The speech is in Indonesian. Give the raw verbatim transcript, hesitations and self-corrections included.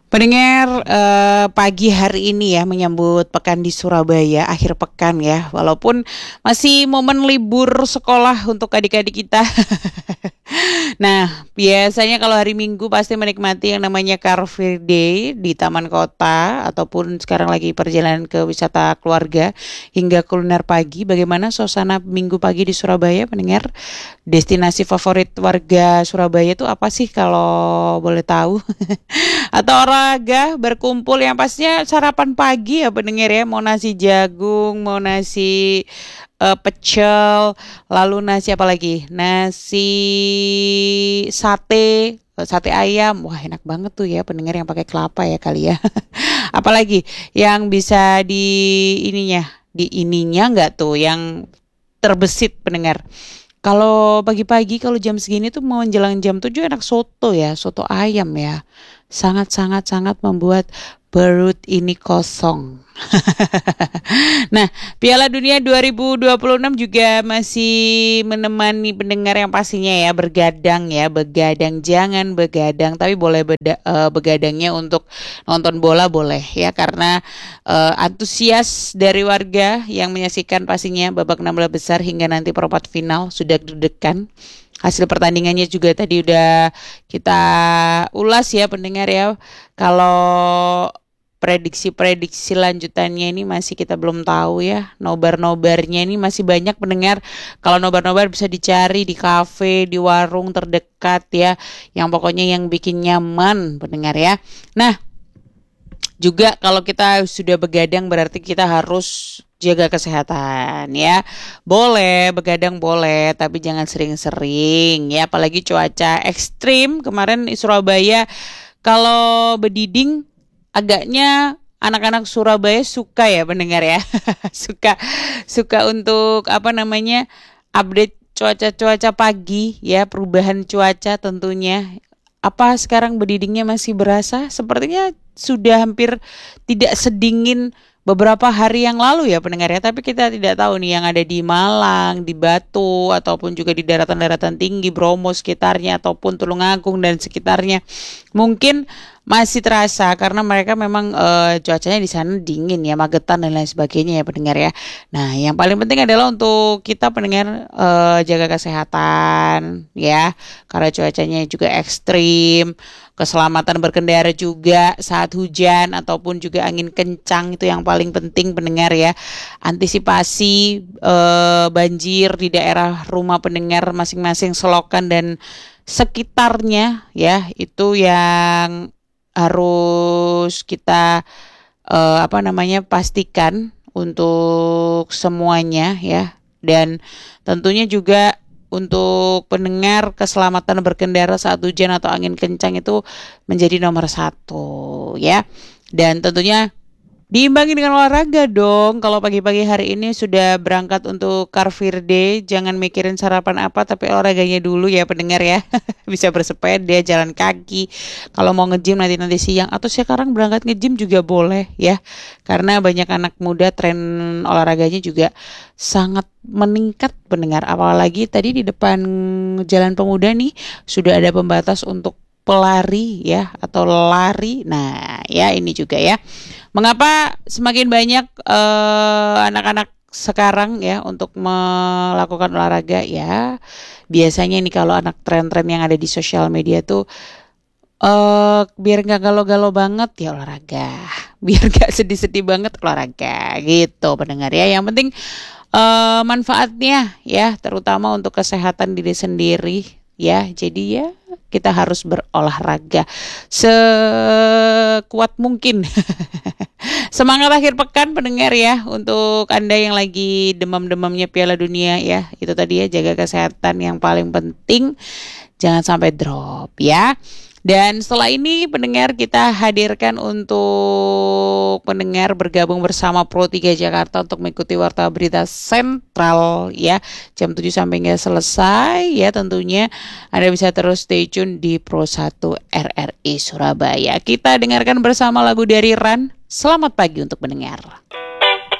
Pendengar, eh, pagi hari ini ya menyambut pekan di Surabaya, akhir pekan ya. Walaupun masih momen libur sekolah untuk adik-adik kita. Nah, biasanya kalau hari Minggu pasti menikmati yang namanya Car Free Day di Taman Kota ataupun sekarang lagi perjalanan ke wisata keluarga hingga kuliner pagi. Bagaimana suasana Minggu pagi di Surabaya, pendengar? Destinasi favorit warga Surabaya itu apa sih kalau boleh tahu? Atau olahraga berkumpul yang pastinya sarapan pagi ya pendengar ya, mau nasi jagung, mau nasi eh, pecel, lalu nasi apa lagi, nasi sate, eh, sate ayam, wah enak banget tuh ya pendengar yang pakai kelapa ya kali ya. Apalagi yang bisa di ininya, di ininya nggak tuh yang terbesit pendengar. Kalau pagi-pagi kalau jam segini tuh mau menjelang jam tujuh enak soto ya, soto ayam ya. Sangat-sangat sangat membuat perut ini kosong. Nah, Piala Dunia dua ribu dua puluh enam juga masih menemani pendengar yang pastinya ya bergadang ya, begadang jangan begadang tapi boleh beda, eh, begadangnya untuk nonton bola boleh ya karena eh, antusias dari warga yang menyaksikan pastinya babak enam belas besar hingga nanti perempat final sudah deg-degan. Hasil pertandingannya juga tadi udah kita ulas ya pendengar ya. Kalau prediksi-prediksi lanjutannya ini masih kita belum tahu ya. Nobar-nobarnya ini masih banyak pendengar. Kalau nobar-nobar bisa dicari di kafe, di warung terdekat ya. Yang pokoknya yang bikin nyaman pendengar ya. Nah, juga kalau kita sudah begadang berarti kita harus jaga kesehatan ya. Boleh begadang boleh, tapi jangan sering-sering ya. Apalagi cuaca ekstrim kemarin di Surabaya kalau bediding agaknya anak-anak Surabaya suka ya pendengar ya. suka suka untuk apa namanya update cuaca-cuaca pagi ya, perubahan cuaca tentunya. Apa sekarang bedidingnya masih berasa? Sepertinya sudah hampir tidak sedingin beberapa hari yang lalu ya pendengar ya. Tapi kita tidak tahu nih yang ada di Malang, di Batu, ataupun juga di daratan-daratan tinggi, Bromo sekitarnya, ataupun Tulungagung dan sekitarnya. Mungkin masih terasa karena mereka memang eh, cuacanya di sana dingin ya, Magetan dan lain sebagainya ya pendengar ya. Nah, yang paling penting adalah untuk kita pendengar eh, jaga kesehatan ya, karena cuacanya juga ekstrim. Keselamatan berkendara juga saat hujan ataupun juga angin kencang itu yang paling penting pendengar ya. Antisipasi eh, banjir di daerah rumah pendengar masing-masing selokan dan sekitarnya ya, itu yang harus kita eh, apa namanya pastikan untuk semuanya ya, dan tentunya juga untuk pendengar keselamatan berkendara saat hujan atau angin kencang itu menjadi nomor satu ya, dan tentunya diimbangi dengan olahraga dong. Kalau pagi-pagi hari ini sudah berangkat untuk Car Free Day, jangan mikirin sarapan apa, tapi olahraganya dulu ya pendengar ya. Bisa bersepeda, jalan kaki. Kalau mau nge-gym nanti-nanti siang atau sekarang berangkat nge-gym juga boleh ya. Karena banyak anak muda tren olahraganya juga sangat meningkat pendengar. Apalagi tadi di depan Jalan Pemuda nih sudah ada pembatas untuk pelari ya atau lari. Nah, ya ini juga ya. Mengapa semakin banyak eh, anak-anak sekarang ya untuk melakukan olahraga ya? Biasanya nih kalau anak tren-tren yang ada di sosial media tuh eh biar nggak galau-galau banget ya olahraga, biar nggak sedih-sedih banget olahraga gitu pendengar ya. Yang penting eh, manfaatnya ya, terutama untuk kesehatan diri sendiri ya. Jadi ya kita harus berolahraga sekuat mungkin. Semangat akhir pekan pendengar ya, untuk Anda yang lagi demam-demamnya Piala Dunia ya. Itu tadi ya, jaga kesehatan yang paling penting. Jangan sampai drop ya. Dan setelah ini pendengar kita hadirkan untuk pendengar bergabung bersama Pro tiga Jakarta untuk mengikuti Warta Berita Sentral ya, jam tujuh sampai nggak selesai ya. Tentunya Anda bisa terus stay tune di Pro satu R R I Surabaya. Kita dengarkan bersama lagu dari Ran. Selamat pagi untuk pendengar.